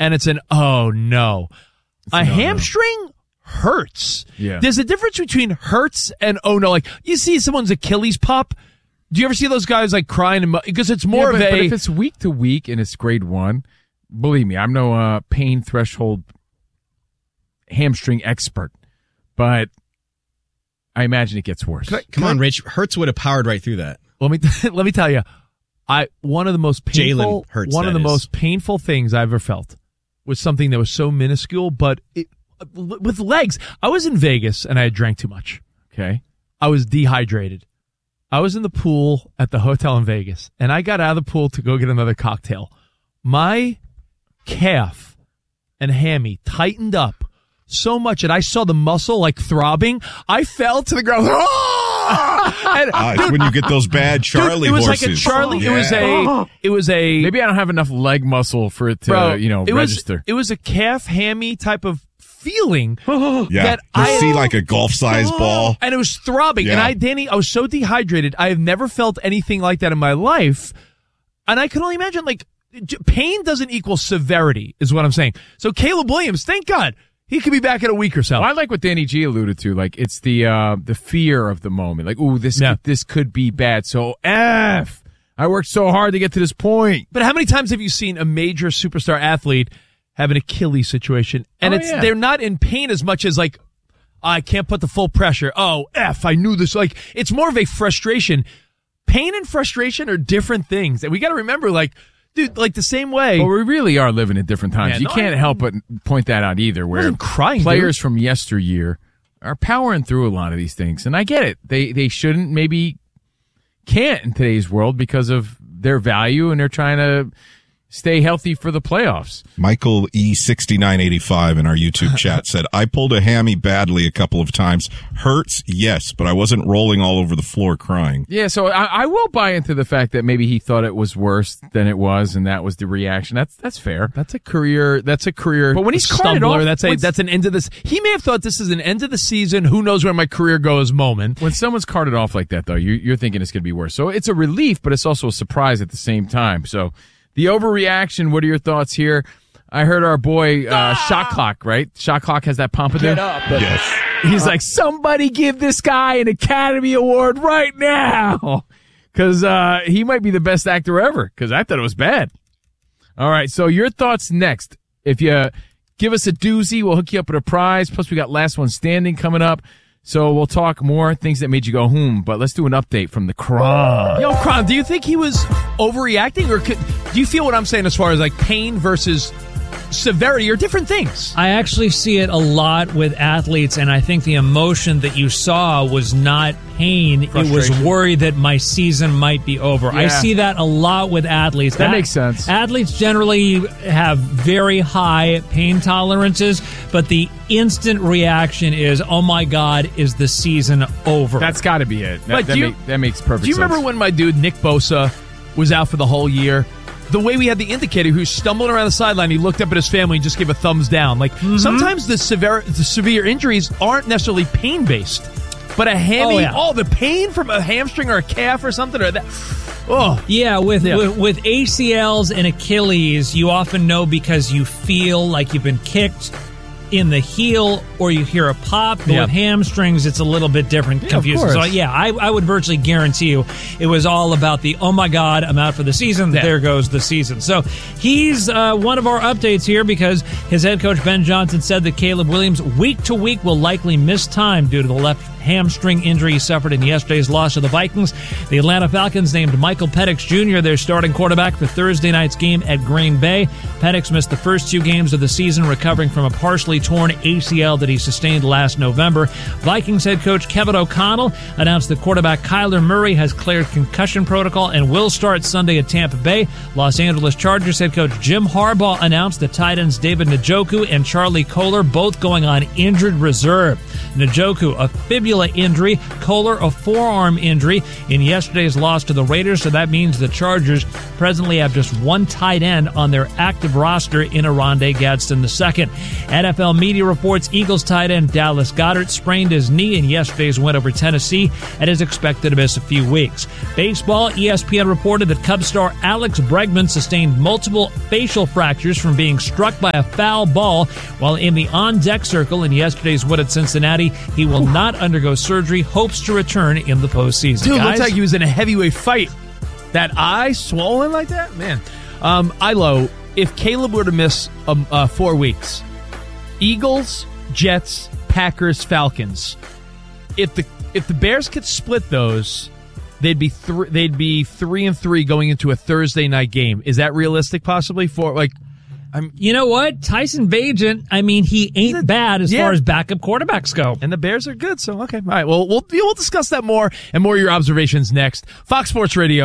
and it's an oh no. A hamstring hurts. Yeah. There's a difference between hurts and oh no. Like you see someone's Achilles pop. Do you ever see those guys like crying? Because it's more of a. But if it's week to week and it's grade 1, believe me, I'm no pain threshold hamstring expert, but I imagine it gets worse. Come on, Rich. Hurts would have powered right through that. Let me tell you, one of the most painful most painful things I ever felt was something that was so minuscule, but with legs. I was in Vegas and I had drank too much. Okay, I was dehydrated. I was in the pool at the hotel in Vegas, and I got out of the pool to go get another cocktail. My calf and hammy tightened up so much that I saw the muscle like throbbing. I fell to the ground. It's when you get those bad Charlie horses. It was like a Charlie. Yeah. It was a. Maybe I don't have enough leg muscle for it to register. It was a calf hammy type of feeling that I see like a golf-sized ball, and it was throbbing. Yeah. And Danny, I was so dehydrated. I have never felt anything like that in my life, and I can only imagine like pain doesn't equal severity, is what I'm saying. So Caleb Williams, thank God, he could be back in a week or so. Well, I like what Danny G alluded to. Like it's the fear of the moment. Like, ooh, this could be bad. So I worked so hard to get to this point. But how many times have you seen a major superstar athlete have an Achilles situation, and they're not in pain as much as like, I can't put the full pressure. Oh, I knew this. Like, it's more of a frustration. Pain and frustration are different things. And we got to remember, like, dude, like the same way. Well, we really are living in different times. You can't help but point that out either, where players from yesteryear are powering through a lot of these things. And I get it. They shouldn't, maybe can't in today's world because of their value, and they're trying to stay healthy for the playoffs. Michael E6985 in our YouTube chat said, I pulled a hammy badly a couple of times. Hurts, yes, but I wasn't rolling all over the floor crying. Yeah, so I will buy into the fact that maybe he thought it was worse than it was, and that was the reaction. That's fair. That's a career. But when he's stumbler, that's an end of this. He may have thought this is an end of the season. Who knows where my career goes moment. When someone's carted off like that, though, you're thinking it's going to be worse. So it's a relief, but it's also a surprise at the same time. So the overreaction, what are your thoughts here? I heard our boy Shot Clock, right? Shot Clock has that pompadour. Yes. He's like, somebody give this guy an Academy Award right now, because he might be the best actor ever, because I thought it was bad. All right, so your thoughts next. If you give us a doozy, we'll hook you up with a prize. Plus, we got Last One Standing coming up. So we'll talk more things that made you go, but let's do an update from the Kron. Yo, Kron, do you think he was overreacting, or do you feel what I'm saying as far as like pain versus severity are different things? I actually see it a lot with athletes, and I think the emotion that you saw was not pain. It was worry that my season might be over. Yeah. I see that a lot with athletes. That makes sense. Athletes generally have very high pain tolerances, but the instant reaction is, oh my God, is the season over? That's got to be it. That makes perfect sense. Do you remember when my dude Nick Bosa was out for the whole year? The way we had the indicator who's stumbling around the sideline, he looked up at his family and just gave a thumbs down. Like, sometimes the severe injuries aren't necessarily pain-based, but a hammy, the pain from a hamstring or a calf or something, or that. Oh. Yeah, with ACLs and Achilles, you often know because you feel like you've been kicked in the heel or you hear a pop. But with hamstrings, it's a little bit different, confusing. So, I would virtually guarantee you it was all about the, oh, my God, I'm out for the season. There goes the season. So he's one of our updates here because his head coach, Ben Johnson, said that Caleb Williams, week to week, will likely miss time due to the left hamstring injury he suffered in yesterday's loss to the Vikings. The Atlanta Falcons named Michael Penix Jr. their starting quarterback for Thursday night's game at Green Bay. Penix missed the first 2 games of the season, recovering from a partially torn ACL that he sustained last November. Vikings head coach Kevin O'Connell announced that quarterback Kyler Murray has cleared concussion protocol and will start Sunday at Tampa Bay. Los Angeles Chargers head coach Jim Harbaugh announced that tight ends David Njoku and Charlie Kolar both going on injured reserve. Njoku, a fibula injury. Kohler, a forearm injury in yesterday's loss to the Raiders, so that means the Chargers presently have just one tight end on their active roster in Oronde Gadsden II. NFL media reports Eagles tight end Dallas Goedert sprained his knee in yesterday's win over Tennessee and is expected to miss a few weeks. Baseball, ESPN reported that Cubs star Alex Bregman sustained multiple facial fractures from being struck by a foul ball while in the on-deck circle in yesterday's win at Cincinnati. He will not undergo surgery, hopes to return in the postseason. Dude, Guys, looks like he was in a heavyweight fight. That eye swollen like that? Man. Ilo, if Caleb were to miss 4 weeks, Eagles, Jets, Packers, Falcons, if the Bears could split those, they'd be 3-3 going into a Thursday night game. Is that realistic possibly for you know what? Tyson Bagent, he ain't bad as far as backup quarterbacks go. And the Bears are good, so okay. All right, well, we'll discuss that more and more of your observations next. Fox Sports Radio.